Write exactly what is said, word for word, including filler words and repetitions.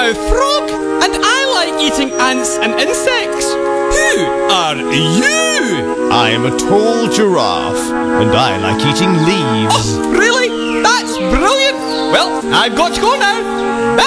largemouth frog, and I like eating ants and insects. Who are you? I am a tall giraffe, and I like eating leaves. Oh, really? That's brilliant. Well, I've got to go now.